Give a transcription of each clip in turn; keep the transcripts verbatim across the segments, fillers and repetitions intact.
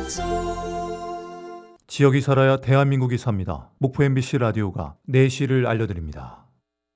지역이 살아야 대한민국이 삽니다. 목포 엠비씨 라디오가 내시를 알려드립니다.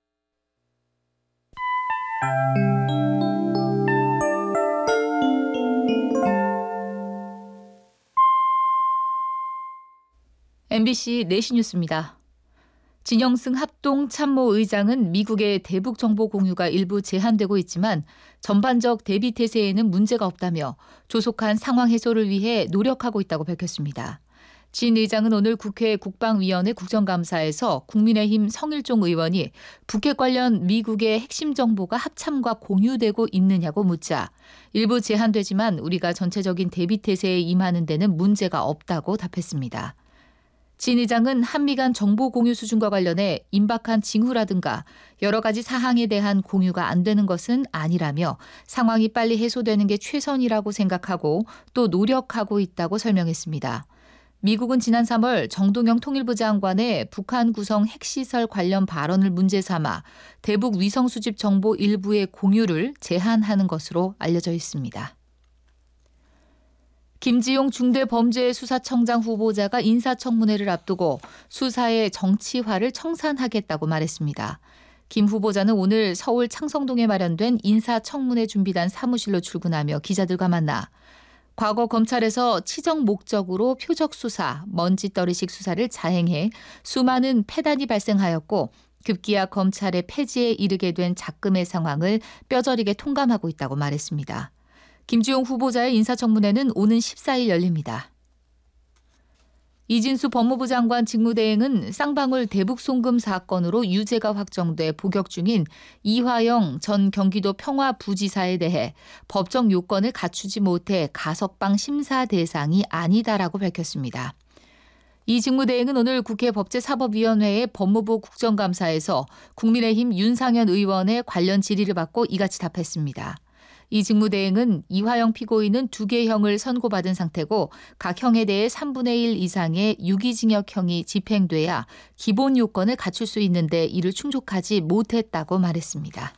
엠비씨 내시 뉴스입니다. 진영승 합동 참모의장은 미국의 대북 정보 공유가 일부 제한되고 있지만 전반적 대비 태세에는 문제가 없다며 조속한 상황 해소를 위해 노력하고 있다고 밝혔습니다. 진 의장은 오늘 국회 국방위원회 국정감사에서 국민의힘 성일종 의원이 북핵 관련 미국의 핵심 정보가 합참과 공유되고 있느냐고 묻자 일부 제한되지만 우리가 전체적인 대비 태세에 임하는 데는 문제가 없다고 답했습니다. 진 의장은 한미 간 정보 공유 수준과 관련해 임박한 징후라든가 여러 가지 사항에 대한 공유가 안 되는 것은 아니라며 상황이 빨리 해소되는 게 최선이라고 생각하고 또 노력하고 있다고 설명했습니다. 미국은 지난 삼월 정동영 통일부 장관의 북한 구성 핵시설 관련 발언을 문제 삼아 대북 위성 수집 정보 일부의 공유를 제한하는 것으로 알려져 있습니다. 김지용 중대범죄수사청장 후보자가 인사청문회를 앞두고 수사의 정치화를 청산하겠다고 말했습니다. 김 후보자는 오늘 서울 창성동에 마련된 인사청문회 준비단 사무실로 출근하며 기자들과 만나 과거 검찰에서 치정 목적으로 표적 수사, 먼지떨이식 수사를 자행해 수많은 폐단이 발생하였고 급기야 검찰의 폐지에 이르게 된 작금의 상황을 뼈저리게 통감하고 있다고 말했습니다. 김지용 후보자의 인사청문회는 오는 십사일 열립니다. 이진수 법무부 장관 직무대행은 쌍방울 대북 송금 사건으로 유죄가 확정돼 복역 중인 이화영 전 경기도 평화부지사에 대해 법적 요건을 갖추지 못해 가석방 심사 대상이 아니다라고 밝혔습니다. 이 직무대행은 오늘 국회 법제사법위원회의 법무부 국정감사에서 국민의힘 윤상현 의원의 관련 질의를 받고 이같이 답했습니다. 이 직무대행은 이화영 피고인은 두 개 형을 선고받은 상태고 각 형에 대해 삼분의 일 이상의 유기징역형이 집행돼야 기본 요건을 갖출 수 있는데 이를 충족하지 못했다고 말했습니다.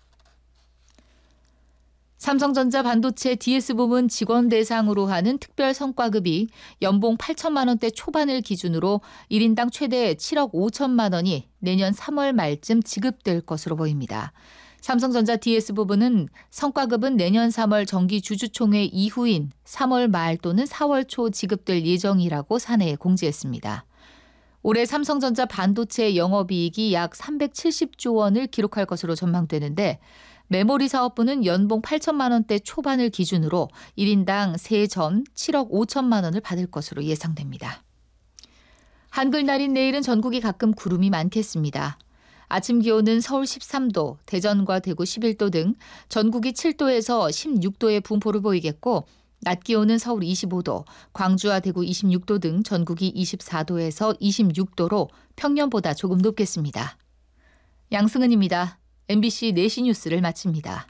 삼성전자 반도체 디에스 부문 직원 대상으로 하는 특별 성과급이 연봉 팔천만 원대 초반을 기준으로 일 인당 최대 칠억 오천만 원이 내년 삼월 말쯤 지급될 것으로 보입니다. 삼성전자 디에스 부분은 성과급은 내년 삼월 정기주주총회 이후인 삼월 말 또는 사월 초 지급될 예정이라고 사내에 공지했습니다. 올해 삼성전자 반도체 영업이익이 약 삼백칠십조 원을 기록할 것으로 전망되는데 메모리 사업부는 연봉 팔천만 원대 초반을 기준으로 일 인당 세전 칠억 오천만 원을 받을 것으로 예상됩니다. 한글날인 내일은 전국이 가끔 구름이 많겠습니다. 아침 기온은 서울 십삼도, 대전과 대구 십일도 등 전국이 칠도에서 십육도의 분포를 보이겠고 낮 기온은 서울 이십오도, 광주와 대구 이십육도 등 전국이 이십사도에서 이십육도로 평년보다 조금 높겠습니다. 양승은입니다. 엠비씨 내시 뉴스를 마칩니다.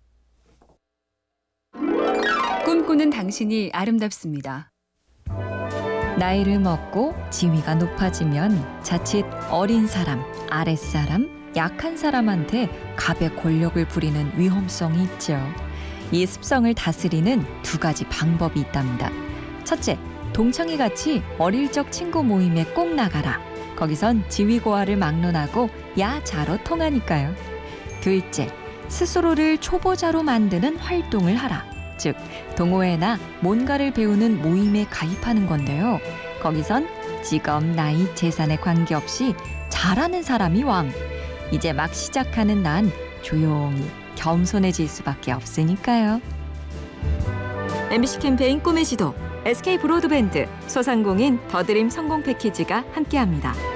꿈꾸는 당신이 아름답습니다. 나이를 먹고 지위가 높아지면 자칫 어린 사람, 아랫사람, 약한 사람한테 갑의 권력을 부리는 위험성이 있죠. 이 습성을 다스리는 두 가지 방법이 있답니다. 첫째, 동창이같이 어릴 적 친구 모임에 꼭 나가라. 거기선 지위고하를 막론하고 야자로 통하니까요. 둘째, 스스로를 초보자로 만드는 활동을 하라. 즉, 동호회나 뭔가를 배우는 모임에 가입하는 건데요. 거기선 직업, 나이, 재산에 관계없이 잘하는 사람이 왕. 이제 막 시작하는 난 조용히 겸손해질 수밖에 없으니까요. 엠비씨 캠페인 꿈의 지도, 에스케이 브로드밴드, 소상공인 더드림 성공 패키지가 함께합니다.